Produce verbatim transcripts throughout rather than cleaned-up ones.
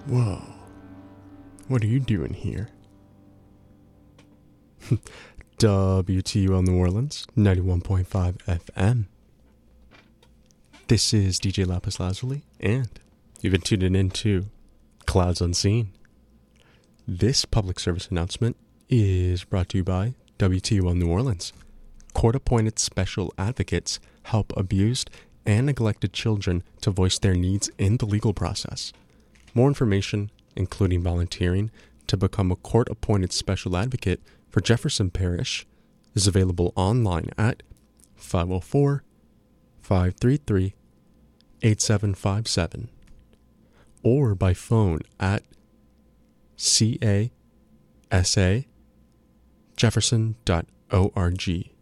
Whoa. What are you doing here? W T U L New Orleans, ninety-one point five F M. This is D J Lapis Lazuli, and you've been tuning in to Clouds Unseen. This public service announcement is brought to you by W T U L New Orleans. Court-appointed special advocates help abused and neglected children to voice their needs in the legal process. More information, including volunteering to become a court-appointed special advocate for Jefferson Parish, is available online at five oh four, five three three, eight seven five seven or by phone at C A S A jefferson dot org.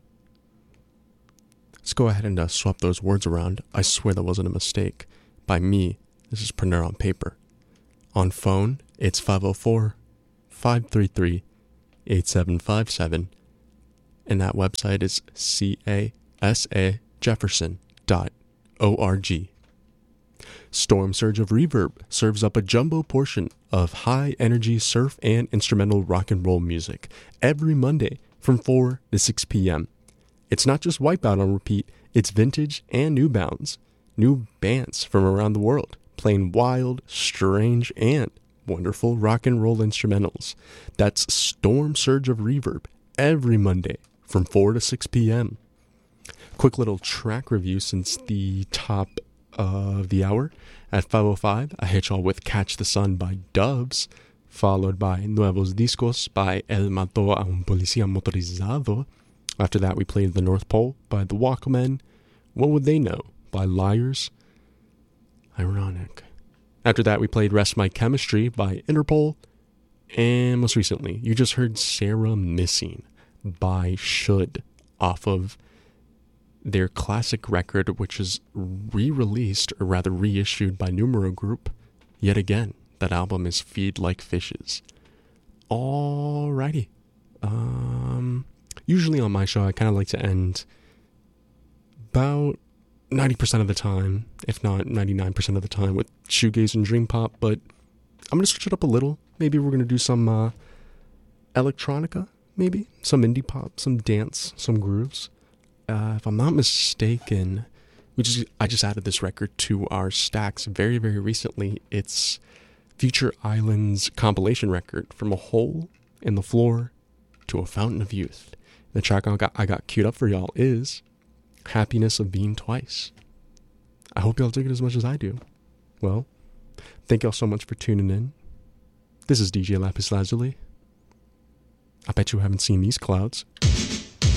Let's go ahead and uh, swap those words around. I swear that wasn't a mistake. By me, this is printed on paper. On phone, it's five oh four, five three three, eight seven five seven, and that website is C A S A jefferson dot org. Storm Surge of Reverb serves up a jumbo portion of high-energy surf and instrumental rock and roll music every Monday from four to six p.m. It's not just Wipeout on repeat, it's vintage and new bounds, new bands from around the world, playing wild, strange, and wonderful rock and roll instrumentals. That's Storm Surge of Reverb every Monday from four to six p.m. Quick little track review since the top of the hour. At five oh five, I hit y'all with Catch the Sun by Doves, followed by Nuevos Discos by El Mató a un Policía Motorizado. After that, we played The North Pole by The Walkmen. What Would They Know by Liars. Ironic. After that, we played Rest My Chemistry by Interpol. And most recently, you just heard Sarah Missing by Should off of their classic record, which is re-released, or rather reissued by Numero Group. Yet again, that album is Feed Like Fishes. Alrighty. Um... Usually on my show, I kind of like to end about ninety percent of the time, if not ninety-nine percent of the time, with shoegaze and dream pop, but I'm going to switch it up a little. Maybe we're going to do some uh, electronica, maybe, some indie pop, some dance, some grooves. Uh, if I'm not mistaken, we just I just added this record to our stacks very, very recently. It's Future Islands compilation record, From a Hole in the Floor to a Fountain of Youth. The track I got, I got queued up for y'all is Happiness of Being Twice. I hope y'all dig it as much as I do. Well, thank y'all so much for tuning in. This is D J Lapis Lazuli. I bet you haven't seen these clouds.